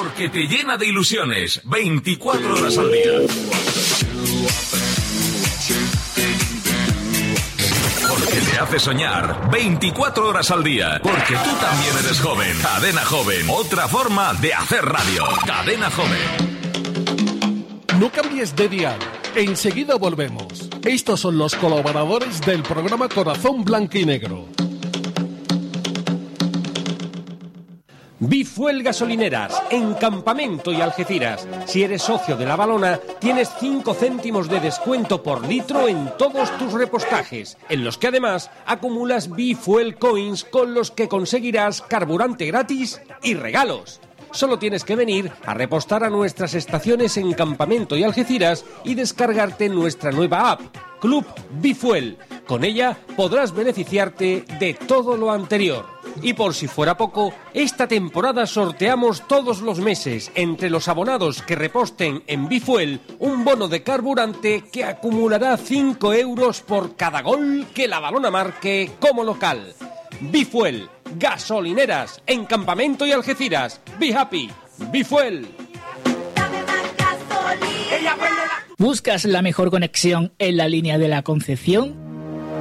Porque te llena de ilusiones 24 horas al día. Porque te hace soñar 24 horas al día. Porque tú también eres joven. Cadena Joven. Otra forma de hacer radio. Cadena Joven. No cambies de dial. Enseguida volvemos. Estos son los colaboradores del programa Corazón Blanco y Negro. Bifuel Gasolineras, en Campamento y Algeciras. Si eres socio de La Valona, tienes 5 céntimos de descuento por litro en todos tus repostajes, en los que además acumulas Bifuel Coins con los que conseguirás carburante gratis y regalos. Solo tienes que venir a repostar a nuestras estaciones en Campamento y Algeciras y descargarte nuestra nueva app, Club Bifuel. Con ella podrás beneficiarte de todo lo anterior. Y por si fuera poco, esta temporada sorteamos todos los meses entre los abonados que reposten en Bifuel un bono de carburante que acumulará 5 euros por cada gol que La Valona marque como local. Bifuel, gasolineras en Campamento y Algeciras. Be happy, Bifuel. ¿Buscas la mejor conexión en la línea de la Concepción?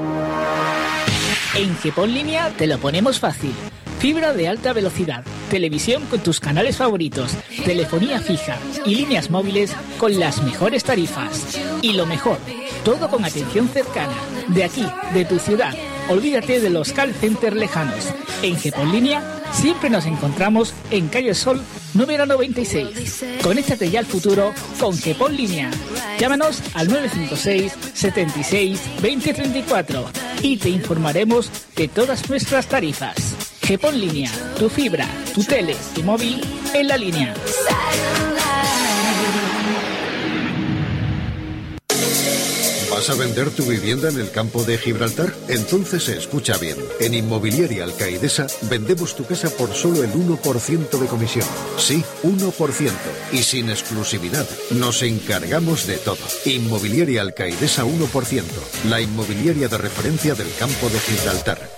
En GPON Línea te lo ponemos fácil. Fibra de alta velocidad, televisión con tus canales favoritos, telefonía fija y líneas móviles con las mejores tarifas. Y lo mejor, todo con atención cercana, de aquí, de tu ciudad. Olvídate de los call centers lejanos. En GPON Línea siempre nos encontramos en Calle Sol número 96. Conéctate ya al futuro con GPON Línea. Llámanos al 956 76 20 34 y te informaremos de todas nuestras tarifas. GPON Línea, tu fibra, tu tele, tu móvil en la línea. ¿Vas a vender tu vivienda en el campo de Gibraltar? Entonces se escucha bien. En Inmobiliaria Alcaidesa vendemos tu casa por solo el 1% de comisión. Sí, 1%. Y sin exclusividad. Nos encargamos de todo. Inmobiliaria Alcaidesa 1%. La inmobiliaria de referencia del campo de Gibraltar.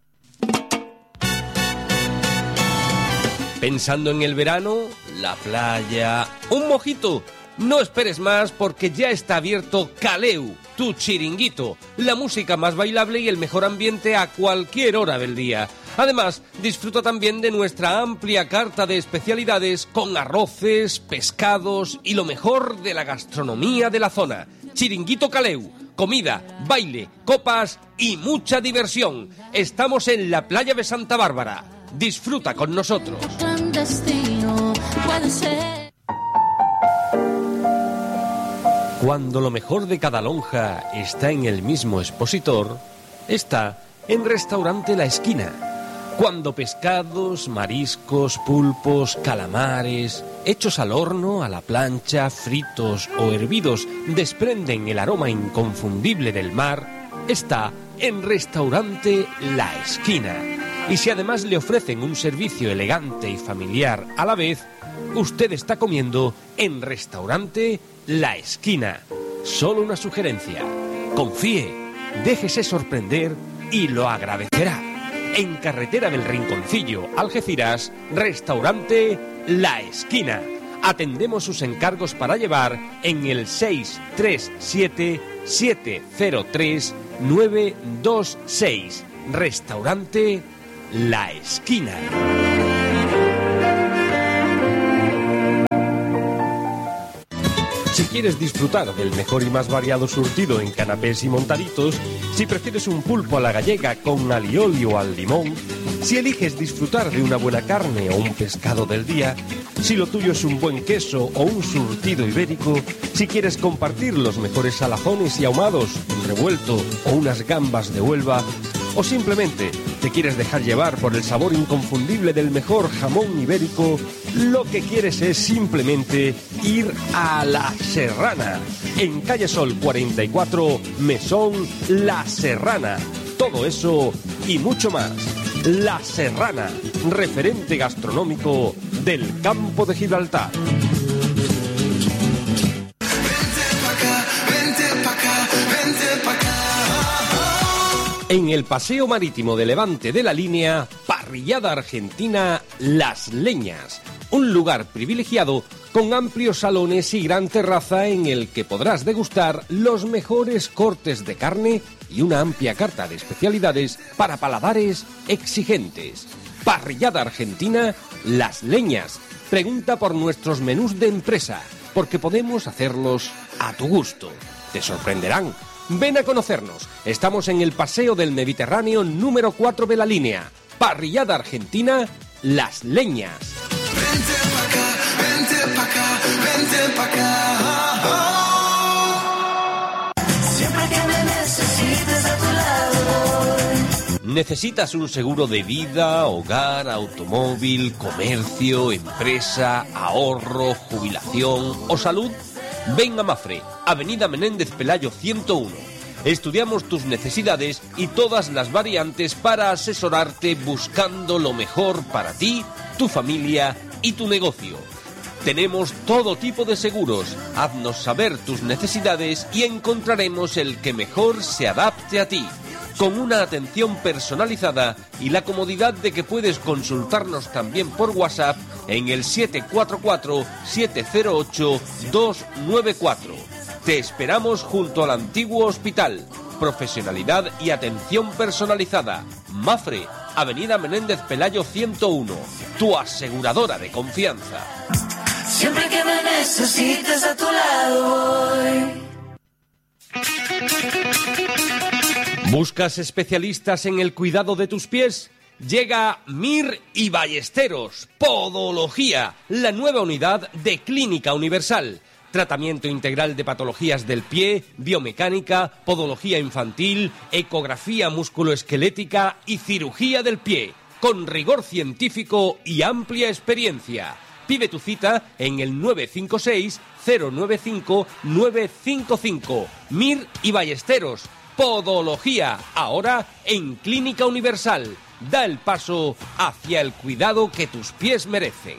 Pensando en el verano, la playa, un mojito. No esperes más porque ya está abierto Caleu, tu chiringuito, la música más bailable y el mejor ambiente a cualquier hora del día. Además, disfruta también de nuestra amplia carta de especialidades con arroces, pescados y lo mejor de la gastronomía de la zona. Chiringuito Caleu, comida, baile, copas y mucha diversión. Estamos en la playa de Santa Bárbara. Disfruta con nosotros. Cuando lo mejor de cada lonja está en el mismo expositor, está en Restaurante La Esquina. Cuando pescados, mariscos, pulpos, calamares, hechos al horno, a la plancha, fritos o hervidos, desprenden el aroma inconfundible del mar, está en Restaurante La Esquina. Y si además le ofrecen un servicio elegante y familiar a la vez, usted está comiendo en Restaurante La Esquina. Solo una sugerencia. Confíe, déjese sorprender y lo agradecerá. En Carretera del Rinconcillo, Algeciras, Restaurante La Esquina. Atendemos sus encargos para llevar en el 637-703-926. Restaurante La Esquina. Si quieres disfrutar del mejor y más variado surtido en canapés y montaditos, si prefieres un pulpo a la gallega con alioli o al limón, si eliges disfrutar de una buena carne o un pescado del día, si lo tuyo es un buen queso o un surtido ibérico, si quieres compartir los mejores salazones y ahumados, un revuelto o unas gambas de Huelva, o simplemente te quieres dejar llevar por el sabor inconfundible del mejor jamón ibérico, lo que quieres es simplemente ir a La Serrana. En Calle Sol 44, Mesón La Serrana. Todo eso y mucho más. La Serrana, referente gastronómico del campo de Gibraltar. En el Paseo Marítimo de Levante de la Línea, parrillada argentina Las Leñas. un lugar privilegiado con amplios salones y gran terraza en el que podrás degustar los mejores cortes de carne y una amplia carta de especialidades para paladares exigentes. Parrillada argentina Las Leñas. Pregunta por nuestros menús de empresa, porque podemos hacerlos a tu gusto. Te sorprenderán. Ven a conocernos. Estamos en el Paseo del Mediterráneo número 4 de la línea. Parrillada argentina Las Leñas. Vente pa' acá, vente pa' acá, vente pa' acá. Siempre que me necesites a tu lado. ¿Necesitas un seguro de vida, hogar, automóvil, comercio, empresa, ahorro, jubilación o salud? Ven a Mafre, Avenida Menéndez Pelayo 101. Estudiamos tus necesidades y todas las variantes para asesorarte buscando lo mejor para ti, tu familia y tu negocio. Tenemos todo tipo de seguros. Haznos saber tus necesidades y encontraremos el que mejor se adapte a ti, con una atención personalizada y la comodidad de que puedes consultarnos también por WhatsApp en el 744-708-294. Te esperamos junto al antiguo hospital. Profesionalidad y atención personalizada. Mafre, Avenida Menéndez Pelayo 101. Tu aseguradora de confianza. Siempre que me necesites a tu lado voy. ¿Buscas especialistas en el cuidado de tus pies? Llega Mir y Ballesteros, Podología, la nueva unidad de Clínica Universal. Tratamiento integral de patologías del pie, biomecánica, podología infantil, ecografía musculoesquelética y cirugía del pie, con rigor científico y amplia experiencia. Pide tu cita en el 956-095-955. Mir y Ballesteros, Podología, ahora en Clínica Universal. Da el paso hacia el cuidado que tus pies merecen.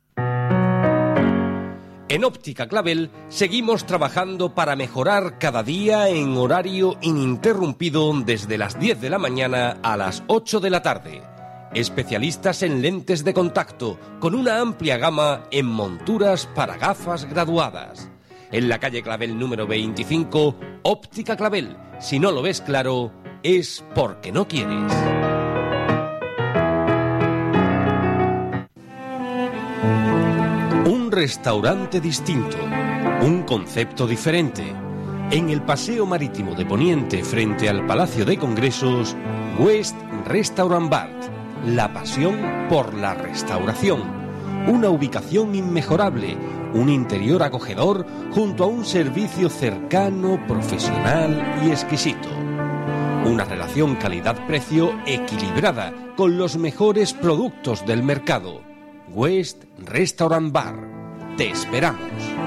En Óptica Clavel seguimos trabajando para mejorar cada día en horario ininterrumpido desde las 10 de la mañana a las 8 de la tarde. Especialistas en lentes de contacto, con una amplia gama en monturas para gafas graduadas. En la calle Clavel número 25, Óptica Clavel. Si no lo ves claro, es porque no quieres. Un restaurante distinto, un concepto diferente. En el Paseo Marítimo de Poniente, frente al Palacio de Congresos, West Restaurant Bar. La pasión por la restauración. Una ubicación inmejorable, un interior acogedor junto a un servicio cercano, profesional y exquisito. Una relación calidad-precio equilibrada con los mejores productos del mercado. West Restaurant Bar. Te esperamos.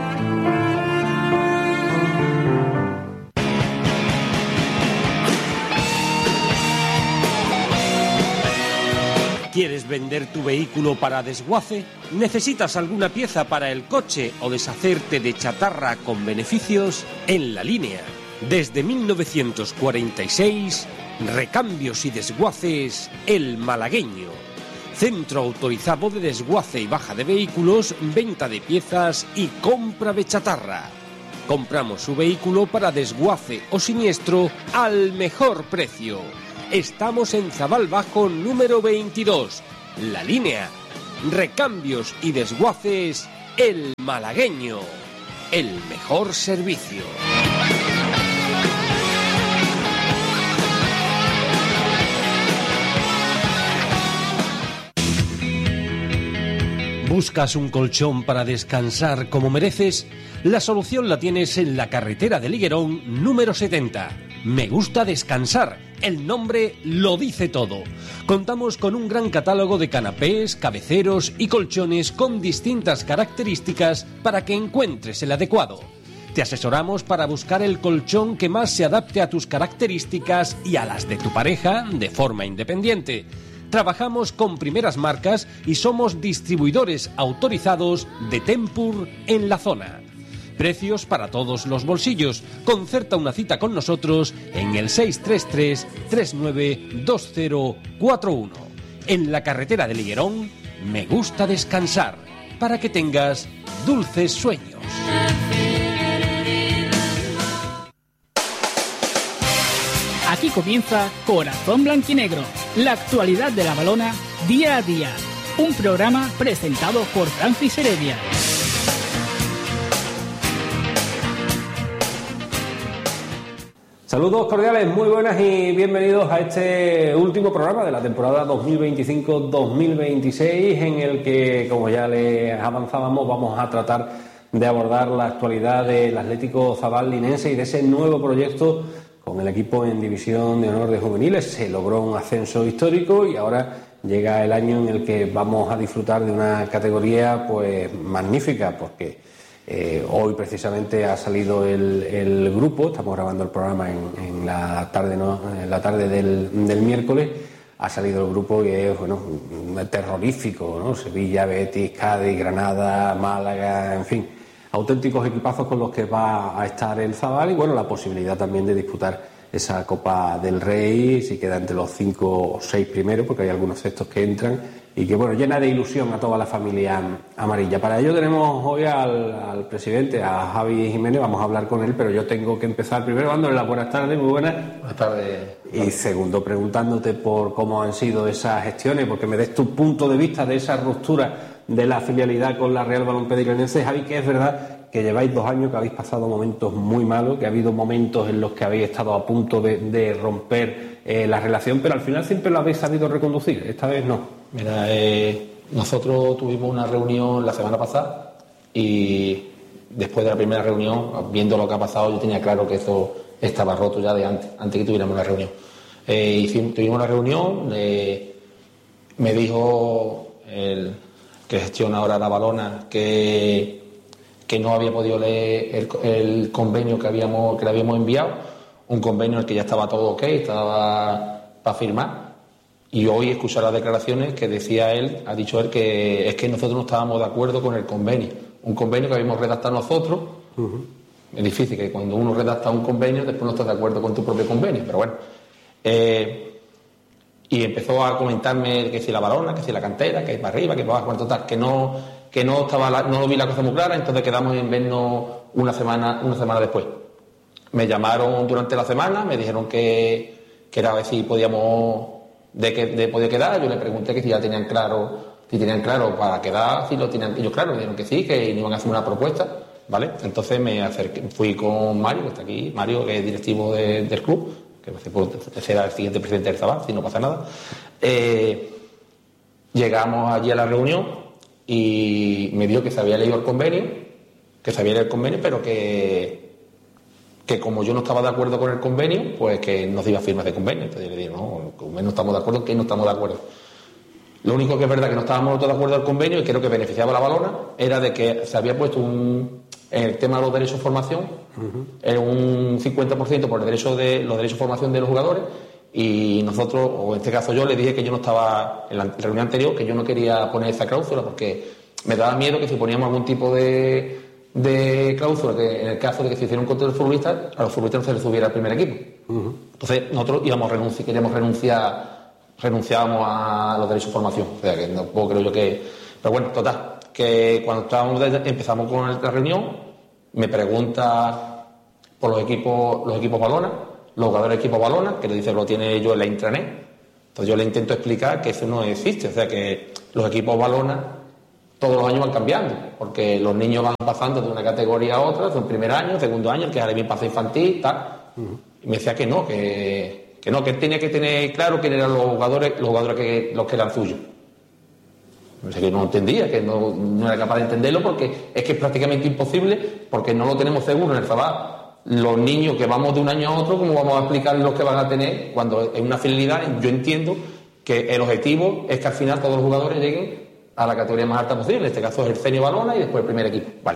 ¿Quieres vender tu vehículo para desguace? ¿Necesitas alguna pieza para el coche o deshacerte de chatarra con beneficios? En La Línea, desde 1946, Recambios y Desguaces El Malagueño. Centro autorizado de desguace y baja de vehículos, venta de piezas y compra de chatarra. Compramos su vehículo para desguace o siniestro al mejor precio. Estamos en Zabal Bajo número 22. La Línea. Recambios y Desguaces El Malagueño. El mejor servicio. ¿Buscas un colchón para descansar como mereces? La solución la tienes en la carretera de Liguerón número 70. Me gusta descansar. El nombre lo dice todo. Contamos con un gran catálogo de canapés, cabeceros y colchones con distintas características para que encuentres el adecuado. Te asesoramos para buscar el colchón que más se adapte a tus características y a las de tu pareja de forma independiente. Trabajamos con primeras marcas y somos distribuidores autorizados de Tempur en la zona. Precios para todos los bolsillos. Concerta una cita con nosotros en el 633-392041. En la carretera de Liguerón, me gusta descansar. para que tengas dulces sueños. Aquí comienza Corazón Blanquinegro, la actualidad de la balona día a día. Un programa presentado por Francis Heredia. Saludos cordiales, muy buenas y bienvenidos a este último programa de la temporada 2025-2026, en el que, como ya les avanzábamos, vamos a tratar de abordar la actualidad del Atlético Zabal linense y de ese nuevo proyecto con el equipo en División de Honor de Juveniles. Se logró un ascenso histórico y ahora llega el año en el que vamos a disfrutar de una categoría pues magnífica, porque hoy precisamente ha salido el grupo. Estamos grabando el programa en la tarde, en la tarde del miércoles. Ha salido el grupo y es terrorífico, ¿no? Sevilla, Betis, Cádiz, Granada, Málaga, en fin, auténticos equipazos con los que va a estar el Zabal, y bueno, la posibilidad también de disputar esa Copa del Rey, si queda entre los 5 o 6 primeros, porque hay algunos sextos que entran, y que bueno, llena de ilusión a toda la familia amarilla. Para ello tenemos hoy al presidente, a Javi Jiménez. Vamos a hablar con él, pero yo tengo que empezar primero dándole las buenas tardes. Muy buenas. Buenas tardes. Y segundo, preguntándote por cómo han sido esas gestiones, porque me des tu punto de vista de esa ruptura de la filialidad con la Real Balompédica Linense. Javi, que es verdad que lleváis 2 años, que habéis pasado momentos muy malos, que ha habido momentos en los que habéis estado a punto de romper la relación, pero al final siempre lo habéis sabido reconducir. Esta vez no. Mira, nosotros tuvimos una reunión la semana pasada y después de la primera reunión, viendo lo que ha pasado, yo tenía claro que eso estaba roto ya de antes que tuviéramos la reunión. Tuvimos una reunión, me dijo el que gestiona ahora la balona que no había podido leer el convenio que le habíamos enviado, un convenio en el que ya estaba todo ok, estaba para firmar. Y hoy escuchar las declaraciones que ha dicho él que es que nosotros no estábamos de acuerdo con el convenio. Un convenio que habíamos redactado nosotros. Uh-huh. Es difícil que cuando uno redacta un convenio después no estás de acuerdo con tu propio convenio, pero bueno. Y empezó a comentarme que si la balona, que si la cantera, que para arriba, que para abajo, total, que no lo vi la cosa muy clara. Entonces quedamos en vernos una semana después. Me llamaron durante la semana, me dijeron que era a ver si podíamos de poder quedar. Yo le pregunté que si ya tenían claro para quedar, si lo tenían ellos claro. Me dijeron que sí, que iban a hacer una propuesta, ¿vale? Entonces me acerqué, fui con Mario, que está aquí, Mario, que es directivo del club, que será el siguiente presidente del Zabal, si no pasa nada. Llegamos allí a la reunión y me dijo que se había leído el convenio, pero que como yo no estaba de acuerdo con el convenio, pues que no se iba a firmar de convenio. Entonces yo le dije, no estamos de acuerdo, que no estamos de acuerdo. Lo único que es verdad que no estábamos todos de acuerdo del convenio, y creo que beneficiaba a la balona, era de que se había puesto en el tema de los derechos de formación, era un 50% por los derechos de formación de los jugadores, y nosotros, o en este caso yo, le dije que yo no estaba, en la reunión anterior, que yo no quería poner esa cláusula, porque me daba miedo que si poníamos algún tipo de cláusula, que en el caso de que se hiciera un contrato de futbolistas, a los futbolistas no se les subiera al primer equipo. Uh-huh. Entonces nosotros renunciábamos a los derechos de formación. O sea que no puedo, creo yo que... Pero bueno, total, que cuando empezamos con la reunión, me pregunta por los equipos balona, los jugadores de equipos balona, que le dice que lo tiene yo en la intranet. Entonces yo le intento explicar que eso no existe, o sea que los equipos balona todos los años van cambiando, porque los niños van pasando de una categoría a otra, de un primer año, segundo año, el que ahora bien pasa infantil, tal. Uh-huh. Y me decía que él tenía que tener claro quién eran los jugadores que eran suyos. O sea, que no entendía, que no era capaz de entenderlo, porque es que es prácticamente imposible, porque no lo tenemos seguro en el Zabal. Los niños que vamos de un año a otro, ¿cómo vamos a explicar los que van a tener? Cuando en una finalidad, yo entiendo que el objetivo es que al final todos los jugadores lleguen a la categoría más alta posible. En este caso es el senior balona y después el primer equipo. Vale.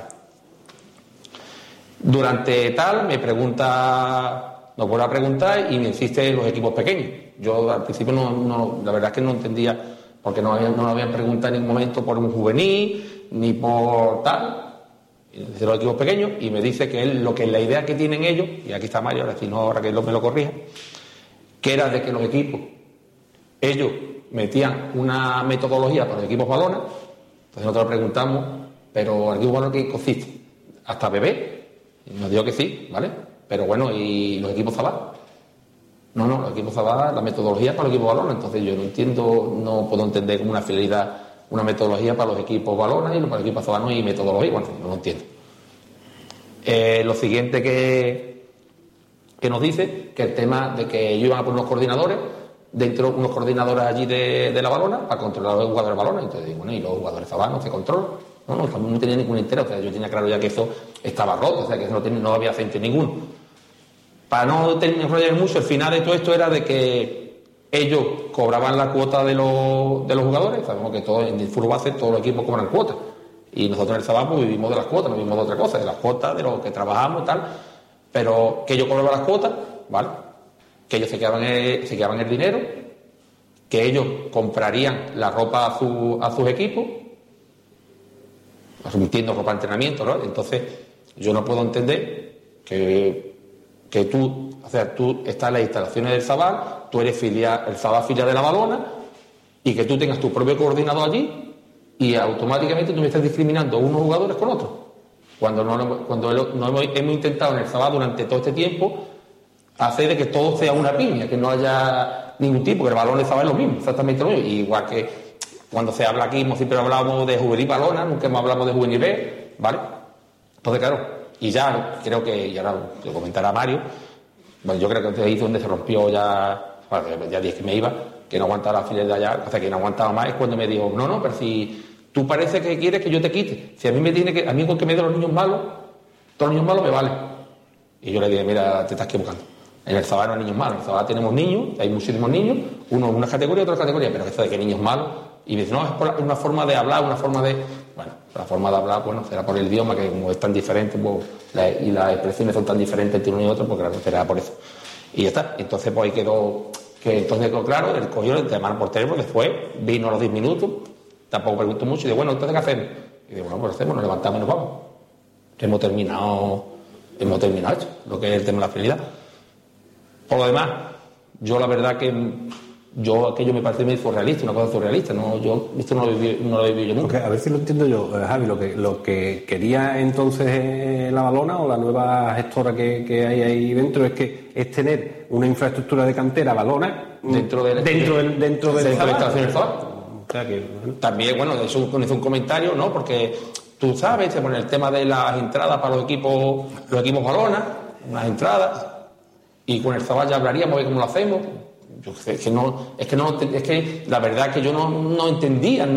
Durante tal nos vuelve a preguntar y me insiste en los equipos pequeños. Yo al principio la verdad es que no entendía, porque no lo habían preguntado en ningún momento por un juvenil ni por tal, de los equipos pequeños, y me dice que la idea que tienen ellos, y aquí está Mario, ahora que me lo corrija, que era de que los equipos, ellos metían una metodología para los equipos balona, Entonces nosotros le preguntamos, pero el equipo balona ¿qué consiste? ¿Hasta bebé? Y nos dijo que sí, ¿vale? Pero bueno, ¿y los equipos Zabal? No, los equipos Zabal, la metodología es para los equipos balona, entonces yo no entiendo, no puedo entender como una fidelidad, una metodología para los equipos balona y para los equipos Zabal no hay metodología, bueno, no lo entiendo. Lo siguiente que nos dice, que el tema de que ellos iban a poner unos coordinadores, unos coordinadores allí de la balona, para controlar a los jugadores de balona, entonces digo, bueno, y los jugadores Zabal no se controlan. No tenía ningún interés, o sea, yo tenía claro ya que eso estaba roto, o sea, que no había aceite ninguno. Para no enrollar mucho, el final de todo esto era de que ellos cobraban la cuota de los jugadores, sabemos que en el fútbol base todos los equipos cobran cuotas, y nosotros en el Zabal pues vivimos de las cuotas, no vivimos de otra cosa, de las cuotas, de lo que trabajamos y tal, pero que ellos cobraban las cuotas, ¿vale? Que ellos se quedaban el dinero, que ellos comprarían la ropa a sus equipos, entiendo ropa de entrenamiento, ¿no? Entonces yo no puedo entender que tú estás en las instalaciones del Zabal, tú eres el Zabal filial de la balona, y que tú tengas tu propio coordinador allí y automáticamente tú me estás discriminando unos jugadores con otros, cuando hemos intentado en el Zabal durante todo este tiempo hacer de que todo sea una piña, que no haya ningún tipo, que el balón del Zabal es lo mismo, exactamente lo mismo, igual que cuando se habla aquí, siempre hablábamos de juvenil balona, nunca hablamos de juvenil B, ¿vale? Entonces, claro, y ya creo que, y ahora lo comentará Mario, bueno, yo creo que ahí es donde se rompió ya dije que me iba, que no aguantaba la filial de allá, o sea, que no aguantaba más, es cuando me dijo, no, pero si tú parece que quieres que yo te quite, si a mí con que me den los niños malos, todos los niños malos me valen. Y yo le dije, mira, te estás equivocando. En el Zabal no hay niños malos, en el Zabal tenemos niños, hay muchísimos niños, uno en una categoría, otro en otra categoría, pero esto de que niños malos. Y me dice, no, es por una forma de hablar, una forma de... Bueno, la forma de hablar, bueno, será por el idioma, que como es tan diferente, pues, y las expresiones son tan diferentes entre uno y otro, pues claro, será por eso. Y ya está. Entonces, pues ahí quedó claro, él cogió, le llamaron por teléfono, después vino a los 10 minutos, tampoco preguntó mucho, y dice, bueno, ¿entonces qué hacemos? Y digo, bueno, pues hacemos, nos levantamos y nos vamos. Hemos terminado esto, lo que es el tema de la fidelidad. Por lo demás, yo la verdad que... aquello me parece muy surrealista, una cosa surrealista, esto no lo he vivido yo nunca. Porque, a ver si lo entiendo yo, Javi, lo que quería entonces la balona o la nueva gestora que hay ahí dentro es tener una infraestructura de cantera balona dentro de la instalación del Zabal. O sea que, bueno. También, bueno, de eso hizo un comentario, ¿no? Porque tú sabes, se pone el tema de las entradas para los equipos balona, unas entradas, y con el Zabal ya hablaríamos de cómo lo hacemos. Es que la verdad que yo no entendía,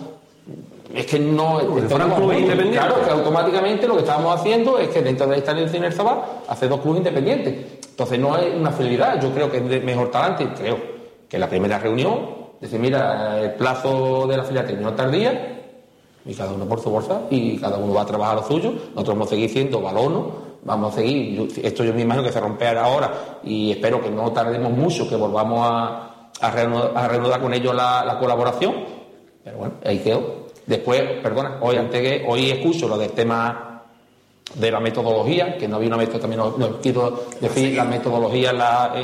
claro, que automáticamente lo que estábamos haciendo es que dentro de esta elección del Zabal hace 2 clubes independientes. Entonces no es una fidelidad, yo creo que es de mejor talante, creo que la primera reunión, decir, mira, el plazo de la filial terminó tardía, y cada uno por su bolsa, y cada uno va a trabajar lo suyo, nosotros vamos a seguir siendo balonos. Vamos a seguir, esto yo me imagino que se romperá ahora y espero que no tardemos mucho, que volvamos a reanudar con ellos la colaboración, pero bueno, ahí quedó. Después, hoy escucho lo del tema de la metodología, que no había una metodología, también no quiero decir la metodología,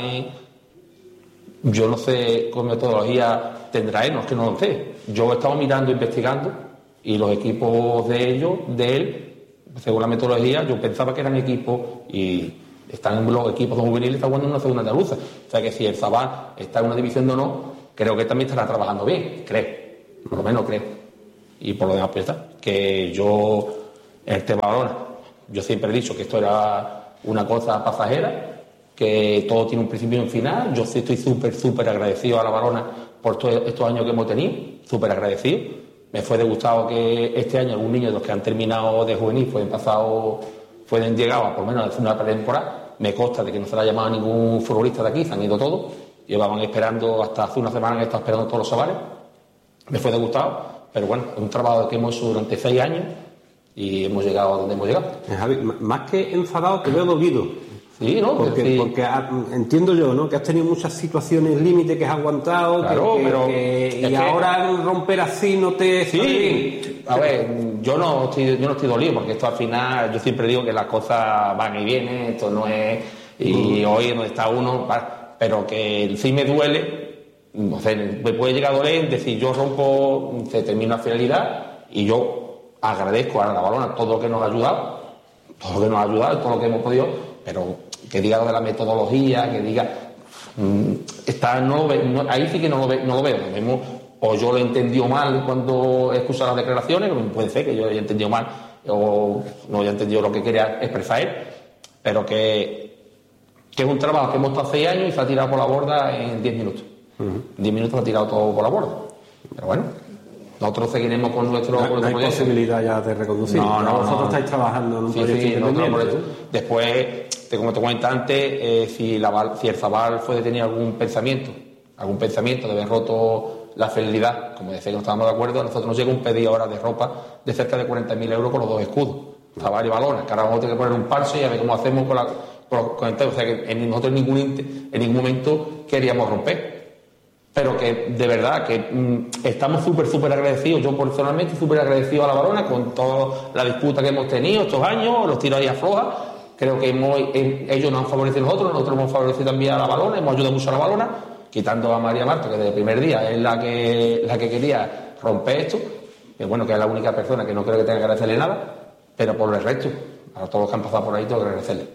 yo no sé qué metodología tendrá él, no es que no lo sé. Yo he estado mirando, investigando, y los equipos de él, según la metodología, yo pensaba que eran equipos y están los equipos juveniles, están jugando en una segunda andaluza. O sea que si el Zabal está en una división de no, creo que también estará trabajando bien, creo. Por lo menos creo. Y por lo demás, pues está. Que yo, el tema balona, yo siempre he dicho que esto era una cosa pasajera, que todo tiene un principio y un final. Yo sí estoy súper agradecido a la balona por todos estos años que hemos tenido, súper agradecido. Me fue gustado que este año algún niño de los que han terminado de juvenil pueden llegado a por lo menos a hacer una pretemporada. Me consta de que no se le ha llamado a ningún futbolista de aquí, se han ido todos. Llevaban esperando hasta hace una semana, han estado esperando todos los Zabales. Me fue gustado, pero bueno, es un trabajo que hemos hecho durante 6 años y hemos llegado a donde hemos llegado. Javi, más que enfadado, te veo dolido. Sí, ¿no? Porque entiendo yo, ¿no? Que has tenido muchas situaciones límite que has aguantado, claro, y ahora romper así no te... Sí, a ver, yo no estoy dolido, porque esto al final, yo siempre digo que las cosas van y vienen, esto no es... Y hoy donde está uno, pero que sí me duele, o sea, me puede llegar a doler, decir, yo rompo, se termina la fidelidad, Y yo agradezco a la Balona todo lo que nos ha ayudado, todo lo que hemos podido, pero que diga lo de la metodología, que diga... ahí sí que no lo veo. Lo mismo, o yo lo he entendido mal cuando he escuchado las declaraciones, puede ser que yo lo haya entendido mal, o no haya entendido lo que quería expresar él, pero que es un trabajo que hemos estado 6 años y se ha tirado por la borda en 10 minutos. 10 minutos lo ha tirado todo por la borda. Pero bueno, nosotros seguiremos con nuestro... No hay posibilidad ya de reconducir. No, vosotros estáis trabajando en un proyecto independiente. Después, como te comenté antes, si el Zabal fue de tener algún pensamiento de haber roto la fidelidad, como decía que no estábamos de acuerdo, a nosotros nos llega un pedido ahora de ropa de cerca de 40.000 euros con los 2 escudos, Zabal y Balona, que ahora vamos a tener que poner un parche y a ver cómo hacemos con el tema. O sea que nosotros en ningún momento queríamos romper. Pero que de verdad que estamos súper agradecidos, yo personalmente súper agradecido a la Balona con toda la disputa que hemos tenido estos años, los tiros ahí a floja. Creo que ellos nos han favorecido a nosotros hemos favorecido también a la Balona, hemos ayudado mucho a la Balona, quitando a María Marta, que desde el primer día es la que quería romper esto, que bueno, que es la única persona que no creo que tenga que agradecerle nada, pero por el resto, a todos los que han pasado por ahí, tengo que agradecerle.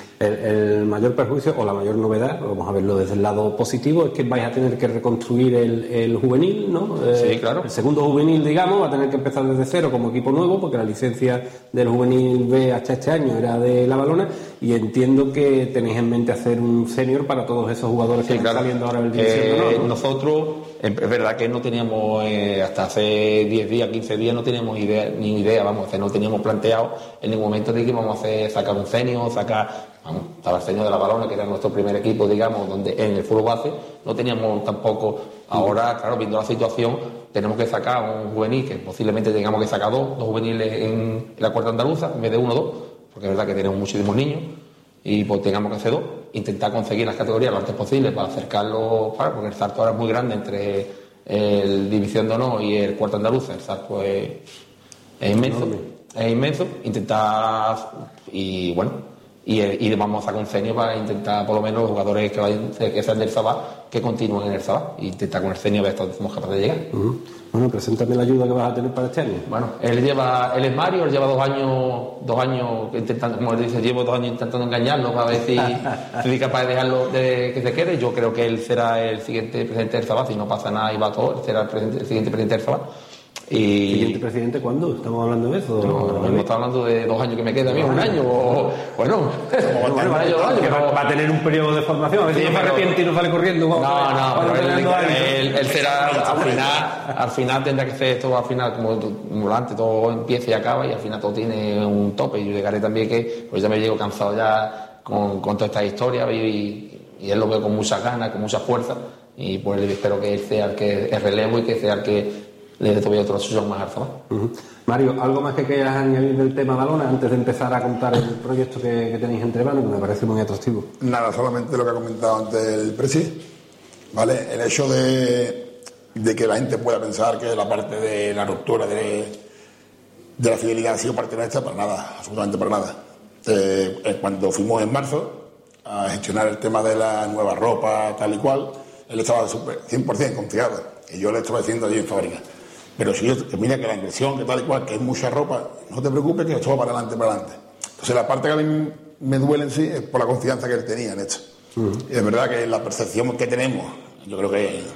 El mayor perjuicio o la mayor novedad, vamos a verlo desde el lado positivo, es que vais a tener que reconstruir el juvenil, ¿no? Sí, claro. El segundo juvenil, digamos, va a tener que empezar desde cero como equipo nuevo, porque la licencia del juvenil B hasta este año era de la Balona, y entiendo que tenéis en mente hacer un senior para todos esos jugadores que están saliendo ahora del División de Honor, ¿no? Nosotros, es verdad que no teníamos, hasta hace 10 días, 15 días, no teníamos ni idea, no teníamos planteado en ningún momento de que íbamos a sacar un senior, estaba el senior de la Balona, que era nuestro primer equipo, digamos, donde en el fútbol base no teníamos tampoco. Ahora, claro, viendo la situación, tenemos que sacar un juvenil, que posiblemente tengamos que sacar dos juveniles en la cuarta andaluza, en vez de 1 o 2, porque es verdad que tenemos muchísimos niños, y pues tengamos que hacer 2, intentar conseguir las categorías lo antes posible para acercarlo, porque el salto ahora es muy grande entre el División de Honor y el cuarto andaluza, el salto es inmenso, intentar, y bueno, y vamos a sacar un cenio para intentar, por lo menos, los jugadores que sean del Sabá, que continúen en el Sabá, e intentar con el cenio ver hasta dónde somos capaces de llegar. Bueno, preséntame la ayuda que vas a tener para este año. Bueno, él es Mario, él lleva 2 años intentando, como él dice, llevo 2 años intentando engañarlo para ver si soy capaz de dejarlo que se quede. Yo creo que él será el siguiente presidente del Sabá, si no pasa nada y va todo, él será el siguiente presidente del Sabá. ¿Y siguiente presidente cuándo? ¿Estamos hablando de eso? No estamos hablando de 2 años que me queda a mí, 1 año, va a tener un periodo de formación, a ver si no se arrepiente y no sale corriendo. Él será, al final tendrá que ser esto, al final, como antes, todo empieza y acaba, y al final todo tiene un tope, y yo llegaré también que, pues ya me llego cansado ya con toda esta historia, y él lo veo con muchas ganas, con mucha fuerza, y pues espero que él sea el que el relevo y que sea el que le dé todavía otro suyo más alza. Mario, ¿algo más que quieras añadir del tema Balona antes de empezar a contar el proyecto que tenéis entre manos, que me parece muy atractivo? Nada, solamente lo que ha comentado antes el Presi, ¿vale? El hecho de que la gente pueda pensar que la parte de la ruptura de la fidelidad ha sido parte nuestra, para nada, absolutamente para nada. Cuando fuimos en marzo a gestionar el tema de la nueva ropa, tal y cual, él estaba 100% confiado, y yo le estaba diciendo allí en fábrica, pero si yo, que mira que la inversión, que tal y cual, que es mucha ropa, no te preocupes que esto va para adelante. Entonces la parte que a mí me duele en sí es por la confianza que él tenía en esto. Y es verdad que la percepción que tenemos, yo creo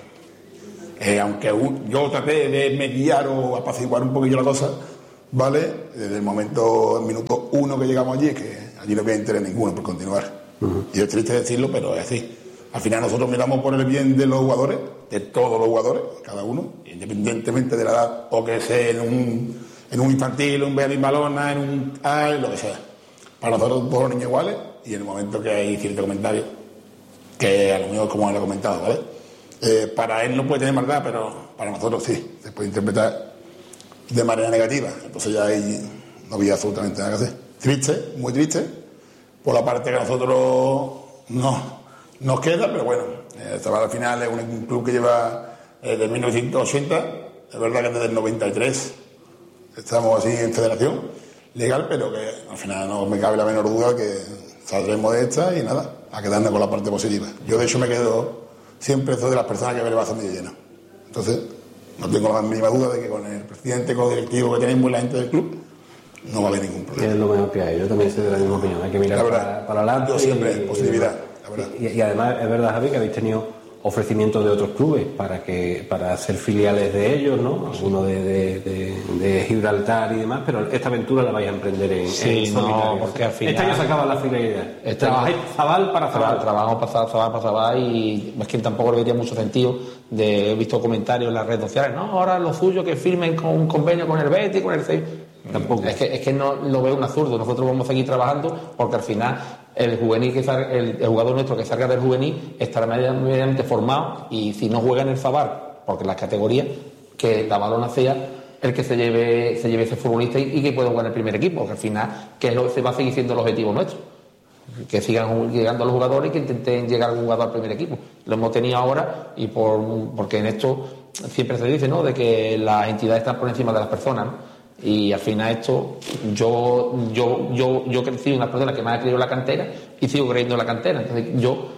que aunque yo traté de mediar o apaciguar un poquillo la cosa, ¿vale? Desde el minuto 1 que llegamos allí, que allí no había interés ninguno por continuar. Y es triste decirlo, pero es así. Al final nosotros miramos por el bien de los jugadores, de todos los jugadores, cada uno, independientemente de la edad, o que sea en un infantil, un Beatriz Balona, en un lo que sea. Para nosotros todos los niños iguales, y en el momento que hay cierto comentario, que a lo mejor como él ha comentado, ¿vale? Para él no puede tener maldad, pero para nosotros sí, se puede interpretar de manera negativa. Entonces ya ahí no había absolutamente nada que hacer. Triste, muy triste, por la parte que a nosotros nos queda, pero bueno, al final es un club que lleva desde 1980, es verdad que desde el 93 estamos así en federación legal, pero que al final no me cabe la menor duda que saldremos de esta y nada, a quedarnos con la parte positiva. Yo de hecho me quedo siempre soy de las personas que ve el vaso medio lleno. Entonces, no tengo la mínima duda de que con el presidente, con el directivo que tenemos y la gente del club, no va a haber ningún problema. Es lo mejor que hay. Yo también soy de la misma opinión. Hay que mirar para adelante. Yo siempre, positividad. La verdad. Y además, es verdad, Javi, que habéis tenido ofrecimientos de otros clubes para ser filiales de ellos, ¿no? Algunos de Gibraltar y demás, pero esta aventura la vais a emprender en solitario. Porque al final... Este año se acaba la finalidad. Trabajáis Zabal para Zabal. Trabajamos Zabal para Zabal y es que tampoco le vería mucho sentido. He visto comentarios en las redes sociales, no, ahora lo suyo que firmen con un convenio con el Betis, con el CEI. Tampoco. Es que no lo veo un absurdo. Nosotros vamos a seguir trabajando porque al final el jugador nuestro que salga del juvenil estará medianamente formado, y si no juega en el Zabal, porque las categorías, que la balona sea el que se lleve ese futbolista y que pueda jugar en el primer equipo, porque al final se va a seguir siendo el objetivo nuestro, que sigan llegando los jugadores y que intenten llegar un jugador al primer equipo. Lo hemos tenido ahora y porque en esto siempre se dice, ¿no?, de que las entidades están por encima de las personas, ¿no? Y al final esto, yo crecí en una persona que me ha creído en la cantera y sigo creyendo en la cantera. Entonces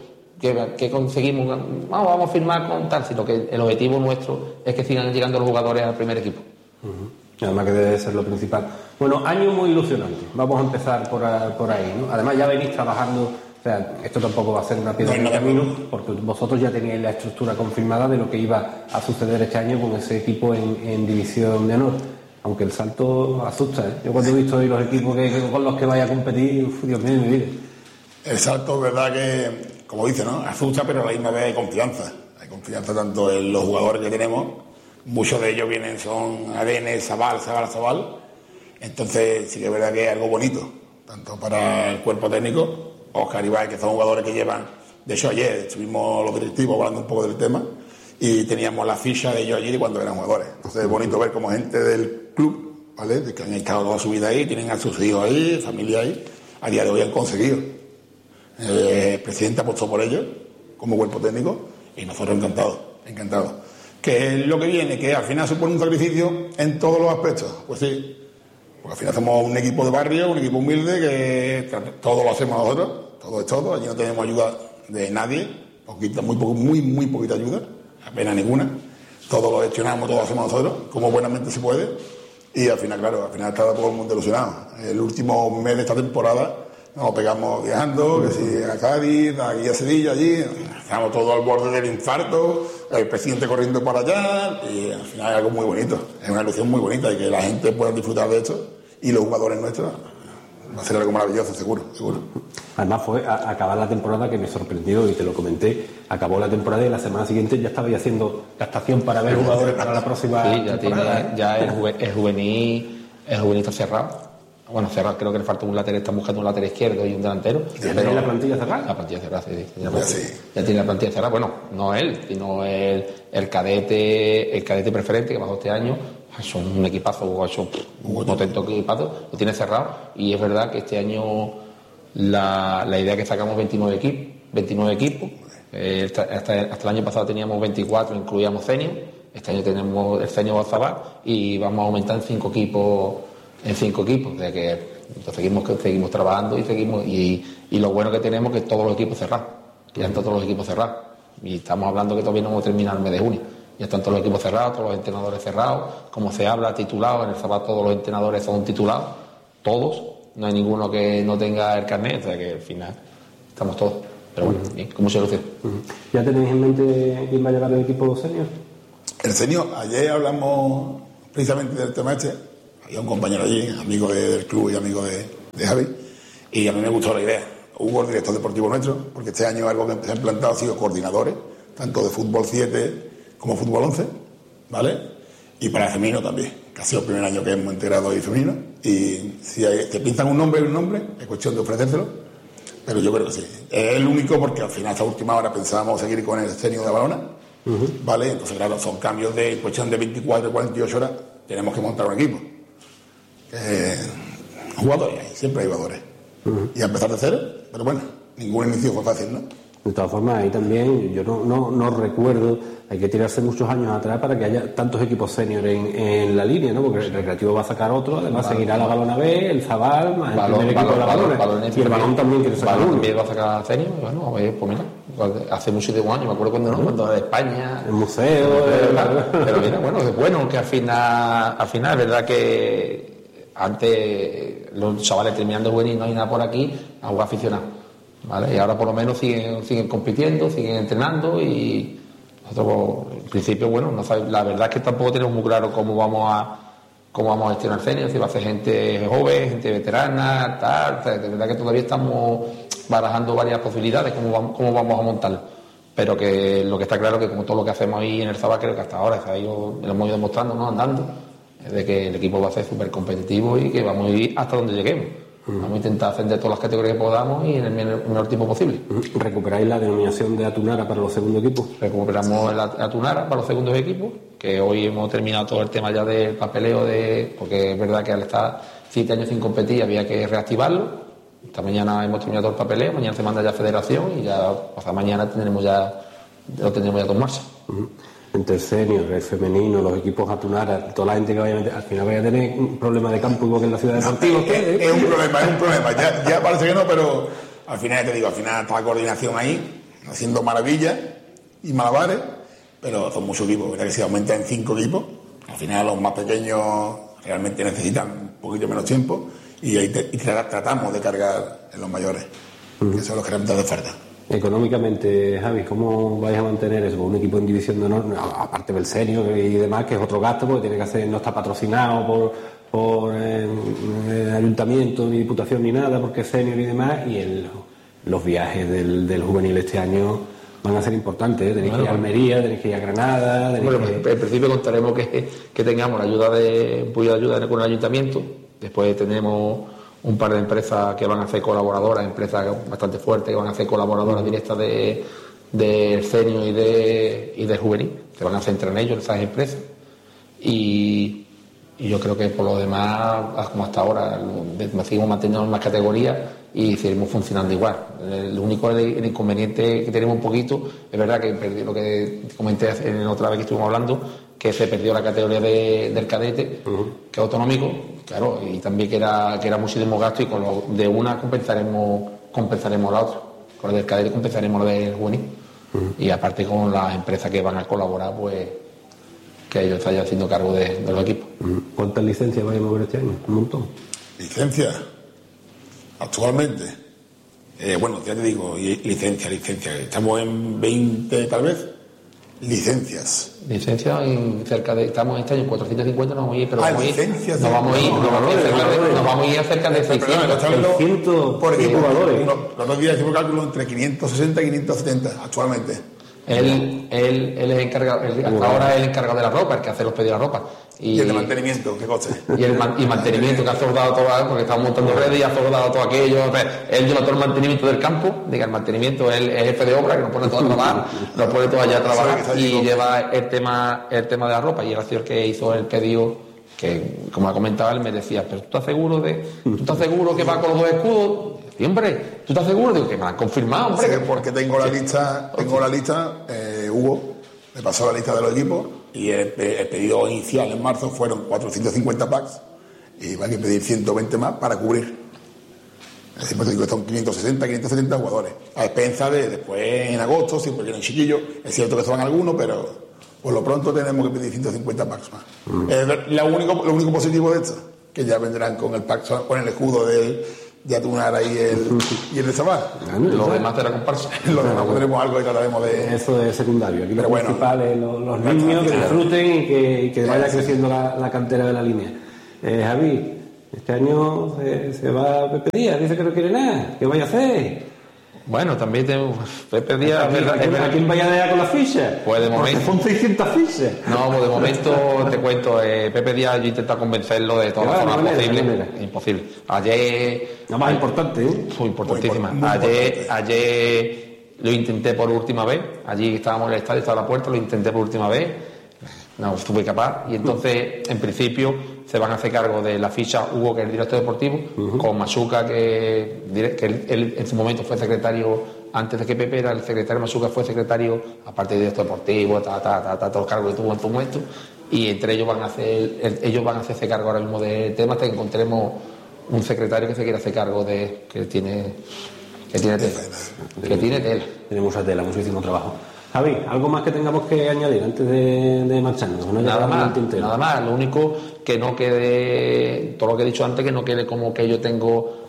que conseguimos, vamos a firmar con tal, sino que el objetivo nuestro es que sigan llegando los jugadores al primer equipo. Además que debe ser lo principal. Bueno, año muy ilusionante. Vamos a empezar por ahí, ¿no? Además ya venís trabajando, o sea, esto tampoco va a ser una piedra en el camino, porque vosotros ya teníais la estructura confirmada de lo que iba a suceder este año con ese equipo en División de Honor. Aunque el salto asusta, ¿eh? Yo cuando he visto hoy los equipos con los que vaya a competir, Dios mío, mi vida. El salto es verdad que, como dice, ¿no?, asusta, pero a la misma vez hay confianza. Hay confianza tanto en los jugadores que tenemos, muchos de ellos son ADN, Zabal. Entonces sí que es verdad que es algo bonito, tanto para el cuerpo técnico, Óscar y Ibai, que son jugadores que llevan. De hecho, ayer estuvimos los directivos hablando un poco del tema y teníamos la ficha de ellos allí cuando eran jugadores. Entonces es bonito ver como gente del club, ¿vale?, de que han estado toda su vida ahí, tienen a sus hijos ahí, familia ahí, a día de hoy han conseguido. El presidente apostó por ellos como cuerpo técnico y nosotros encantados. Que es lo que viene, que al final supone un sacrificio en todos los aspectos. Pues sí, porque al final somos un equipo de barrio, un equipo humilde, que todo lo hacemos nosotros, todo es todo, allí no tenemos ayuda de nadie, poquita, muy poquita ayuda, apenas ninguna, todo lo gestionamos, todo lo hacemos nosotros, como buenamente se puede, y al final está todo el mundo ilusionado. El último mes de esta temporada nos pegamos viajando, que si a Cádiz, aquí a Sevilla, allí, estamos todos al borde del infarto, el presidente corriendo para allá, y al final es algo muy bonito, es una ilusión muy bonita, y que la gente pueda disfrutar de esto, y los jugadores nuestros, va a ser algo maravilloso, seguro. Además fue a acabar la temporada que me sorprendió, y te lo comenté, acabó la temporada y la semana siguiente ya estaba haciendo captación para ver jugadores para la próxima temporada. Ya el juvenil está cerrado. Bueno, cerrado, creo que le falta un lateral, están buscando un lateral izquierdo y un delantero. ¿Ya tiene la plantilla cerrada? La plantilla cerrada, sí. Ya tiene la plantilla cerrada. Bueno, no él, sino el cadete preferente que bajó este año. Son un equipazo, un potente equipazo, lo tiene cerrado. Y es verdad que este año la idea es que sacamos 29 equipos. Hasta el año pasado teníamos 24, incluíamos senior. Este año tenemos el senior Zabal y vamos a aumentar en 5 equipos. O sea que seguimos trabajando y lo bueno que tenemos es que todos los equipos cerrados. Ya están todos los equipos cerrados. Y estamos hablando que todavía no hemos terminado el mes de junio. Ya están todos los equipos cerrados, todos los entrenadores cerrados. Como se habla, titulados. En el Zabal todos los entrenadores son titulados. Todos. No hay ninguno que no tenga el carnet. O sea que al final estamos todos. Pero bueno, bien, con mucha ilusión. ¿Ya tenéis en mente quién va a llevar el equipo senior? El senior, ayer hablamos precisamente del tema este. Había un compañero allí, amigo del club y amigo de Javi, y a mí me gustó la idea. Hugo, el director deportivo nuestro, porque este año algo que se ha implantado ha sido coordinadores, tanto de fútbol 7 como fútbol 11, ¿vale? Y para femenino también, que ha sido el primer año que hemos integrado ahí femenino, y si te pintan un nombre, es cuestión de ofrecérselo, pero yo creo que sí. Es el único porque al final, esta última hora, pensábamos seguir con el senior de Balona, ¿vale? Entonces, claro, son cambios de cuestión de 24 y 48 horas, tenemos que montar un equipo. Jugadores, siempre hay jugadores. Y a empezar de cero, pero bueno, ningún inicio fue fácil, ¿no? De todas formas, ahí también, yo no recuerdo, hay que tirarse muchos años atrás para que haya tantos equipos senior en la línea, ¿no? Porque el Recreativo va a sacar otro, además seguirá la Balona B, el Zabal, más el primer equipo de la Balona, y el Balón también quiere sacar uno. También va a sacar senior, bueno, pues mira, hace muchísimos años, me acuerdo cuando de España, el museo, pero mira, bueno, es bueno que al final es verdad que antes los chavales terminando juvenil no hay nada por aquí, a jugar aficionados, ¿vale? Y ahora por lo menos siguen compitiendo, siguen entrenando y nosotros en principio, bueno, la verdad es que tampoco tenemos muy claro cómo vamos a gestionar el senior, si va a ser gente joven, gente veterana, tal, de verdad que todavía estamos barajando varias posibilidades, cómo vamos a montarlo, pero que lo que está claro es que como todo lo que hacemos ahí en el Zabal, creo que hasta ahora lo hemos ido demostrando, ¿no? Andando, de que el equipo va a ser súper competitivo y que vamos a ir hasta donde lleguemos. Vamos a intentar ascender todas las categorías que podamos y en el menor tiempo posible. ¿Recuperáis la denominación de Atunara para los segundos equipos? Recuperamos la Atunara para los segundos equipos, que hoy hemos terminado todo el tema ya del papeleo, porque es verdad que al estar 7 años sin competir había que reactivarlo. Esta mañana hemos terminado todo el papeleo, mañana se manda ya a Federación y ya pasado mañana lo tendremos ya todo en marcha. Entre el senior, el femenino, los equipos Atunara, toda la gente que vaya a meter, al final vaya a tener un problema de campo igual que en la ciudad de Deportivo. Es un problema. Ya parece que no, pero al final está la coordinación ahí, haciendo maravillas y malabares, pero son muchos equipos, ¿verdad? Que si aumentan en 5 equipos, al final los más pequeños realmente necesitan un poquito menos tiempo y tratamos de cargar en los mayores, que son los que realmente hacen falta. Económicamente, Javi, ¿cómo vais a mantener eso? Un equipo en división de honor, aparte del senior y demás, que es otro gasto, porque no está patrocinado por el ayuntamiento, ni diputación, ni nada, porque es senior y demás, y los viajes del juvenil este año van a ser importantes, ¿eh? Tenéis que ir a Almería, tenéis que ir a Granada... En principio contaremos que tengamos un poquito de ayuda con el ayuntamiento, después tenemos un par de empresas que van a ser colaboradoras, empresas bastante fuertes que van a ser colaboradoras directas del senior y del juvenil, que van a centrar en ellos, en esas empresas. Y yo creo que por lo demás, como hasta ahora, seguimos manteniendo las categorías y seguimos funcionando igual. El único el inconveniente que tenemos un poquito, es verdad que lo que comenté en otra vez que estuvimos hablando, que se perdió la categoría del cadete, que es autonómico, claro, y también que era muchísimo gasto, y con de una compensaremos la otra. Con el del cadete compensaremos la del juvenil. Y aparte con las empresas que van a colaborar, pues que ellos vayan haciendo cargo de los equipos. ¿Cuántas licencias vais a mover este año? Un montón. ¿Licencias? Actualmente, bueno, ya te digo, licencia. Estamos en 20 tal vez. Licencias estamos este año en 450, nos vamos a ir, pero vamos a ir a cerca de 600 por equipo. Los 2 días hicimos cálculo entre 560 y 570 actualmente. Él es encargado, hasta ahora es el encargado de la ropa, el que hace los pedidos de la ropa. Y el de mantenimiento, ¿qué coste? Y mantenimiento, que ha soldado todo, porque estamos montando redes y ha soldado todo aquello. Él lleva todo el mantenimiento del campo, el mantenimiento, él es jefe de obra, que nos pone todo a trabajar, nos pone todo allá a trabajar y lleva el tema de la ropa. Y él ha sido el que hizo el pedido, que como ha comentado él, me decía, pero ¿tú estás seguro que va con los 2 escudos? Sí, hombre, ¿tú estás seguro? Digo, que me lo han confirmado, hombre. Sí, porque tengo la lista, Hugo me pasó la lista de los equipos y el pedido inicial en marzo fueron 450 packs y van a pedir 120 más para cubrir. Es decir, pues digo que son 570 jugadores. A expensa de después en agosto, siempre vienen chiquillos, es cierto que se van algunos, pero por lo pronto tenemos que pedir 150 packs más. Lo único positivo de esto, que ya vendrán con el pack, con el escudo de Atunara y el de Zabal. Los demás de la comparsa. Los demás pondremos algo y trataremos de... Eso es secundario. Aquí lo principal es los niños que disfruten y que vaya creciendo la cantera de la línea. Javi, este año se va a Pepe Díaz, dice que no quiere nada. ¿Qué vaya a hacer? Bueno, también tenemos Pepe Díaz. ¿A quién vaya a dejar con las fichas? Pues de momento. Son 600 fichas. No, pues de momento te cuento, Pepe Díaz, yo intento convencerlo de todas las formas posibles. Imposible. Ayer. La más importante, ¿eh? Fue importantísima. Ayer lo intenté por última vez. Allí estábamos en el estadio, estaba a la puerta, lo intenté por última vez. No estuve capaz. Y entonces, en principio, se van a hacer cargo de la ficha Hugo, que es el director deportivo, con Masuca, que él en su momento fue secretario, antes de que Pepe era el secretario, Masuca fue secretario, aparte de director deportivo, todos los cargos que tuvo en su momento, y entre ellos van a hacerse cargo ahora mismo del tema hasta que encontremos un secretario que se quiera hacer cargo que tiene Que tiene tela. Tiene mucha tela, muchísimo trabajo. Javi, ¿algo más que tengamos que añadir antes de marcharnos? ¿No? Nada más, lo único que no quede, todo lo que he dicho antes, que no quede como que yo tengo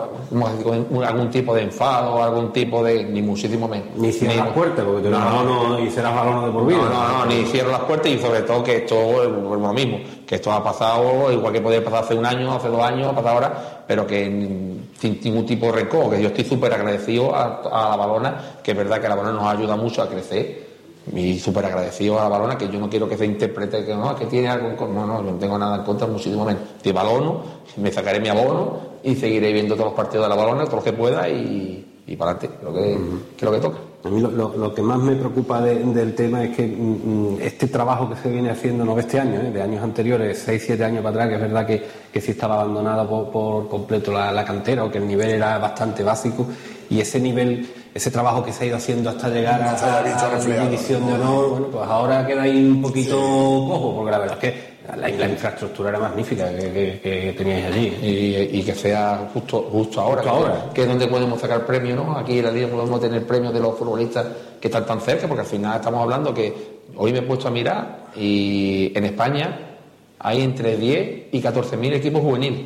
algún tipo de enfado, algún tipo de, ni muchísimo menos. Ni cierras las puertas, porque te y serás balón de por vida. No, ni cierro las puertas, y sobre todo que esto es lo mismo, que esto ha pasado igual que podía pasar hace un año, hace 2 años, ha pasado ahora, pero que sin ningún tipo de rencor, que yo estoy súper agradecido a la Balona, que es verdad que la Balona nos ayuda mucho a crecer, y súper agradecido a la Balona, que yo no quiero que se interprete que no, que tiene algo en contra. No, yo no tengo nada en contra, muchísimo menos. Te balono, me sacaré mi abono y seguiré viendo todos los partidos de la Balona, todos los que pueda, y para adelante, que es lo que toca. A mí lo que más me preocupa del tema es que este trabajo que se viene haciendo, no de este año, de años anteriores, 6-7 años para atrás, que es verdad que sí estaba abandonada por completo la cantera, o que el nivel era bastante básico, y ese nivel, ese trabajo que se ha ido haciendo hasta llegar a la división de honor, bueno, pues ahora queda ahí un poquito cojo, porque la verdad es que la infraestructura era magnífica que teníais allí, y que sea justo ahora, que es donde podemos sacar premios, ¿no? Aquí en la liga podemos tener premios de los futbolistas que están tan cerca, porque al final estamos hablando que hoy me he puesto a mirar y en España hay entre 10 y 14.000 equipos juveniles,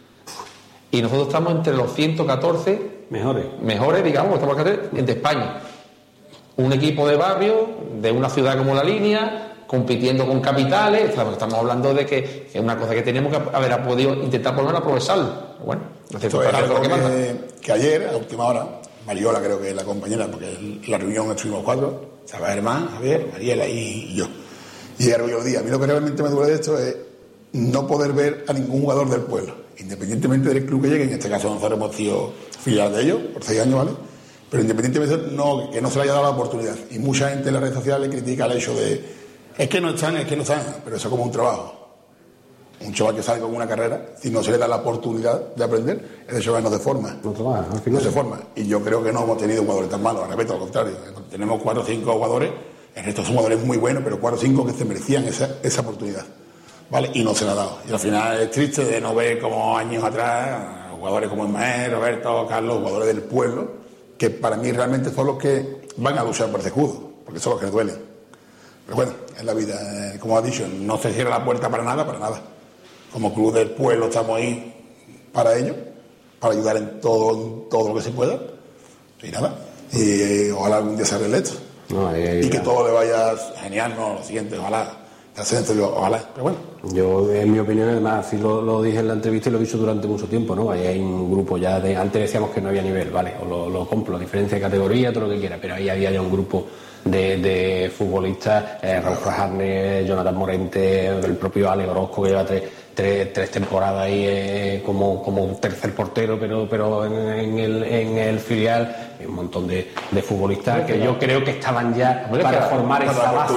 y nosotros estamos entre los 114 mejores, digamos, estamos de España. Un equipo de barrio, de una ciudad como La Línea, compitiendo con capitales. Estamos hablando de que es una cosa que tenemos que haber podido intentar por lo menos aprovecharlo. Bueno, que ayer, a última hora, Mariola, creo que es la compañera, porque en la reunión estuvimos 4, Saba Germán, Javier, Mariela y yo. Y era el día. A mí lo que realmente me duele de esto es no poder ver a ningún jugador del pueblo, independientemente del club que llegue. En este caso nosotros hemos sido filial de ellos por 6 años, ¿vale? Pero independientemente de eso, que no se le haya dado la oportunidad. Y mucha gente en las redes sociales critica el hecho de es que no están, pero eso es como un trabajo. Un chaval que sale con una carrera, si no se le da la oportunidad de aprender, ese chaval no se forma. No se forma. Y yo creo que no hemos tenido jugadores tan malos, al respecto, al contrario. Tenemos 4 o 5 jugadores, en estos son jugadores muy buenos, pero 4 o 5 que se merecían esa oportunidad, ¿vale? Y no se la ha dado. Y al final es triste de no ver como años atrás jugadores como Ismael, Roberto, Carlos, jugadores del pueblo, que para mí realmente son los que van a luchar por ese escudo, porque son los que les duelen. Pero bueno, en la vida, como has dicho, no se cierra la puerta para nada. Como club del pueblo estamos ahí para ello, para ayudar en todo lo que se pueda. Y nada, y ojalá algún día se arregle esto. Y que todo le vaya genial, no, lo siguiente, ojalá. Ojalá, pero bueno. Yo, en mi opinión, además, así lo dije en la entrevista y lo he dicho durante mucho tiempo, ¿no? Ahí hay un grupo ya de... Antes decíamos que no había nivel, ¿vale? O lo compro, diferencia de categoría, todo lo que quiera, pero ahí había ya un grupo de futbolistas, Raúl Frajarne, Jonathan Morente, el propio Ale Orozco, que lleva tres temporadas ahí como tercer portero, pero en el filial, un montón de futbolistas que yo creo que estaban ya para formar esa base.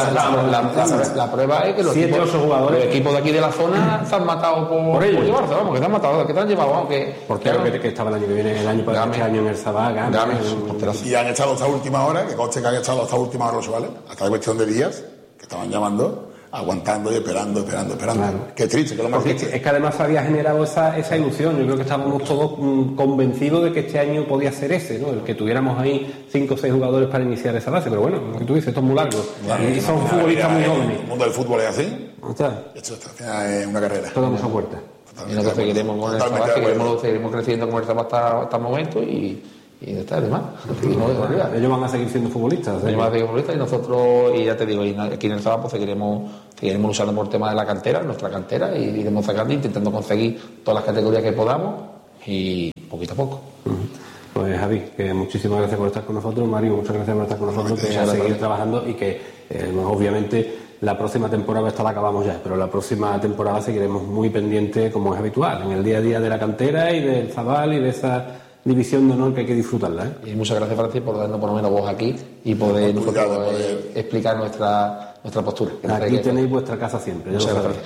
La prueba es que los equipos de aquí de la zona se han matado por llevarse, vamos, que se han matado, que te han llevado, aunque portero que estaba el año que viene, el año pasado, este año en el Sabá, y han estado hasta última hora, que conste que han estado hasta última hora los chavales, hasta la cuestión de días, que estaban llamando, aguantando y esperando. Claro. Qué triste, que lo más triste. Es que además había generado esa ilusión. Yo creo que estábamos todos convencidos de que este año podía ser ese, ¿no? El que tuviéramos ahí 5 o 6 jugadores para iniciar esa base. Pero bueno, lo que tú dices, esto es muy largo. Y son futbolistas muy jóvenes. El mundo del fútbol es así. Esto es una carrera. Toda mucha puerta. Y nosotros seguiremos con el Sabá, seguiremos creciendo con el Sabá hasta el momento y está además. Ellos van a seguir siendo futbolistas. Ellos van a seguir futbolistas y nosotros, y ya te digo, aquí en el Sabá pues seguiremos luchando por el tema de la cantera, nuestra cantera, y iremos sacando, intentando conseguir todas las categorías que podamos y poquito a poco. Pues Javi, que muchísimas gracias por estar con nosotros. Mario, muchas gracias por estar con nosotros, que a seguir trabajando y que obviamente la próxima temporada, esta la acabamos ya, pero la próxima temporada seguiremos muy pendientes, como es habitual, en el día a día de la cantera y del Zabal y de esa división de honor que hay que disfrutarla, ¿eh? Y muchas gracias, Francis, por darnos por lo menos voz aquí y poder explicar nuestra postura. Aquí tenéis vuestra casa siempre. Muchas gracias.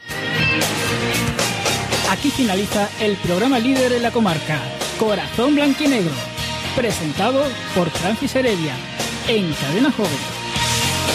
Aquí finaliza el programa líder en la comarca, Corazón Blanquinegro, presentado por Francis Heredia, en Cadena Joven.